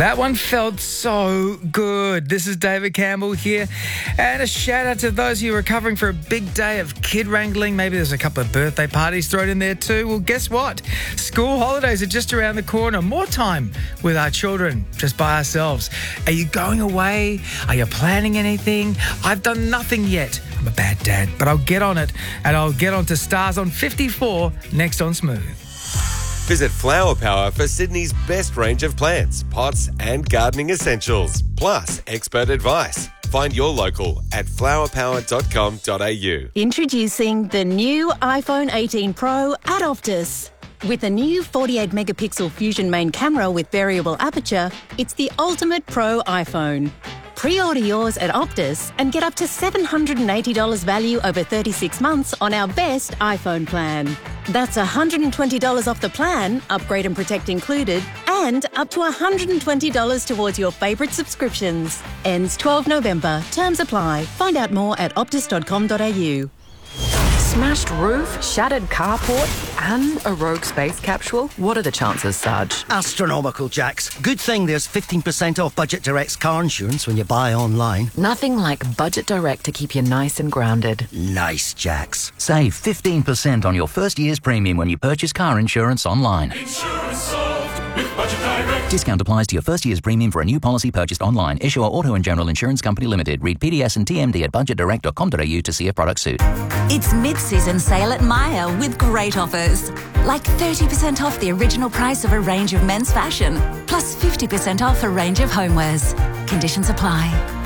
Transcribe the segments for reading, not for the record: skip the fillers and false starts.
That one felt so good. This is David Campbell here. And a shout out to those of you recovering for a big day of kid wrangling. Maybe there's a couple of birthday parties thrown in there too. Well, guess what? School holidays are just around the corner. More time with our children, just by ourselves. Are you going away? Are you planning anything? I've done nothing yet. I'm a bad dad, but I'll get on it. And I'll get on to Stars on 54 next on Smooth. Visit Flower Power for Sydney's best range of plants, pots and gardening essentials, plus expert advice. Find your local at flowerpower.com.au. Introducing the new iPhone 18 Pro at Optus. With a new 48-megapixel Fusion main camera with variable aperture, it's the ultimate Pro iPhone. Pre-order yours at Optus and get up to $780 value over 36 months on our best iPhone plan. That's $120 off the plan, upgrade and protect included, and up to $120 towards your favourite subscriptions. Ends 12 November. Terms apply. Find out more at optus.com.au. Smashed roof, shattered carport, and a rogue space capsule? What are the chances, Sarge? Astronomical, Jax. Good thing there's 15% off Budget Direct's car insurance when you buy online. Nothing like Budget Direct to keep you nice and grounded. Nice, Jax. Save 15% on your first year's premium when you purchase car insurance online. Insurance solved with Budget Direct. Discount applies to your first year's premium for a new policy purchased online. Issuer Auto and General Insurance Company Limited. Read PDS and TMD at budgetdirect.com.au to see if products suit. It's mid-season sale at Myer with great offers. Like 30% off the original price of a range of men's fashion, plus 50% off a range of homewares. Conditions apply.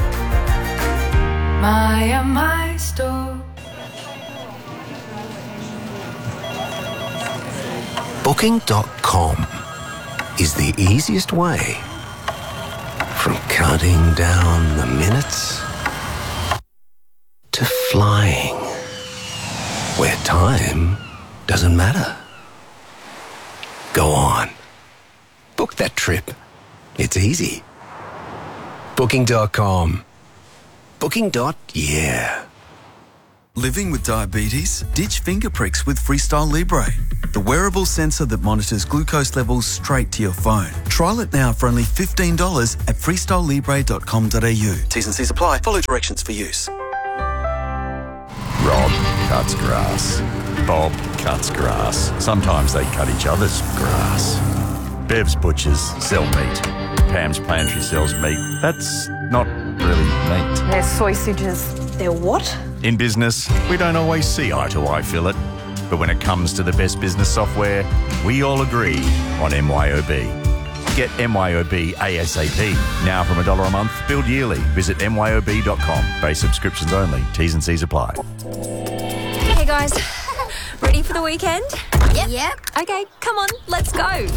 Myer, my store. Booking.com is the easiest way from counting down the minutes to flying, where time doesn't matter. Go on. Book that trip. It's easy. Booking.com. Booking.yeah. Living with diabetes? Ditch finger pricks with Freestyle Libre, the wearable sensor that monitors glucose levels straight to your phone. Trial it now for only $15 at freestylelibre.com.au. T's and C's apply. Follow directions for use. Rob cuts grass. Bob cuts grass. Sometimes they cut each other's grass. Bev's butchers sell meat. Pam's pantry sells meat. That's not really meat. They're sausages. They're what? In business, we don't always see eye to eye, Philip. But when it comes to the best business software, we all agree on MYOB. Get MYOB ASAP. Now from $1 a month, billed yearly. Visit myob.com. Base subscriptions only. T's and C's apply. Hey guys, ready for the weekend? Yep. Okay, come on, let's go. Yay!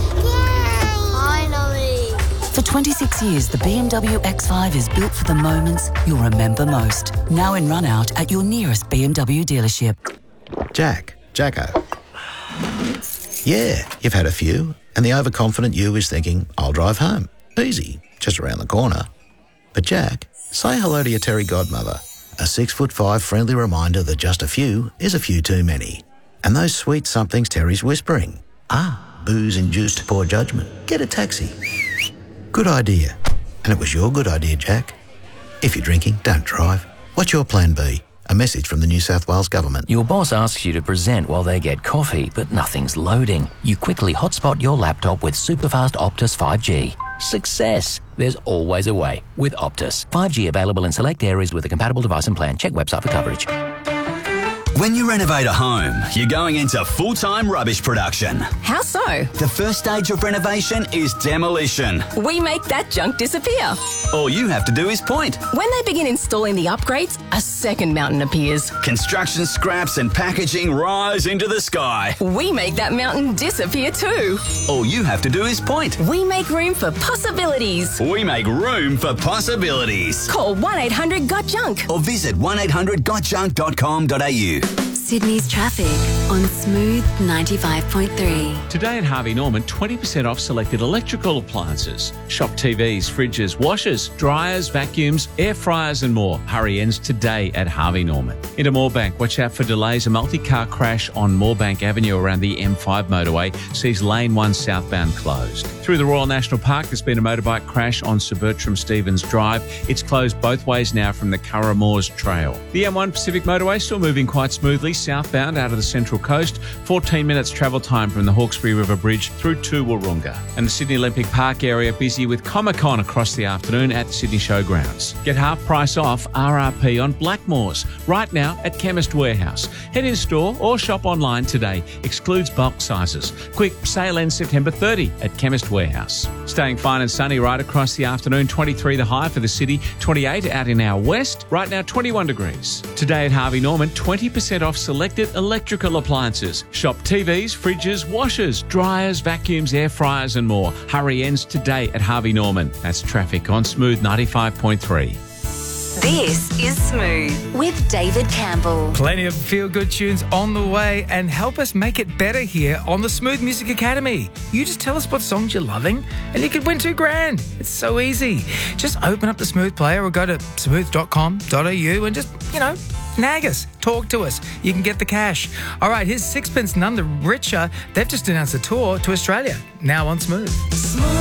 Finally. For 26 years, the BMW X5 is built for the moments you'll remember most. Now in run out at your nearest BMW dealership. Jacko. Yeah, you've had a few, and the overconfident you is thinking, I'll drive home. Easy, just around the corner. But Jack, say hello to your Terry godmother. A 6'5" friendly reminder that just a few is a few too many. And those sweet somethings Terry's whispering. Booze-induced poor judgment. Get a taxi. Good idea. And it was your good idea, Jack. If you're drinking, don't drive. What's your plan B? A message from the New South Wales Government. Your boss asks you to present while they get coffee, but nothing's loading. You quickly hotspot your laptop with superfast Optus 5G. Success! There's always a way with Optus. 5G available in select areas with a compatible device and plan. Check website for coverage. When you renovate a home, you're going into full-time rubbish production. How so? The first stage of renovation is demolition. We make that junk disappear. All you have to do is point. When they begin installing the upgrades, a second mountain appears. Construction scraps and packaging rise into the sky. We make that mountain disappear too. All you have to do is point. We make room for possibilities. We make room for possibilities. Call 1-800-GOT-JUNK or visit 1800gotjunk.com.au. Sydney's traffic on Smooth 95.3. Today at Harvey Norman, 20% off selected electrical appliances. Shop TVs, fridges, washers, dryers, vacuums, air fryers and more. Hurry ends today at Harvey Norman. Into Moorebank, watch out for delays. A multi-car crash on Moorebank Avenue around the M5 motorway sees lane 1 southbound closed. Through the Royal National Park, there's been a motorbike crash on Sir Bertram Stevens Drive. It's closed both ways now from the Curragh Moors Trail. The M1 Pacific Motorway still moving quite smoothly southbound out of the Central Coast. 14 minutes travel time from the Hawkesbury River Bridge through to Wahroonga. And the Sydney Olympic Park area busy with Comic-Con across the afternoon at the Sydney Showgrounds. Get half price off RRP on Blackmores right now at Chemist Warehouse. Head in store or shop online today. Excludes bulk sizes. Quick, sale ends September 30 at Chemist Warehouse. Staying fine and sunny right across the afternoon. 23 the high for the city, 28 out in our west. Right now 21 degrees. Today at Harvey Norman, 20% off selected electrical appliances. Shop TVs, fridges, washers, dryers, vacuums, air fryers and more. Hurry ends today at Harvey Norman. That's traffic on Smooth 95.3. This is Smooth with David Campbell. Plenty of feel-good tunes on the way, and help us make it better here on the Smooth Music Academy. You just tell us what songs you're loving and you could win $2,000. It's so easy. Just open up the Smooth player or go to smooth.com.au and just, nag us. Talk to us. You can get the cash. All right, here's Sixpence None the Richer. They've just announced a tour to Australia. Now on Smooth.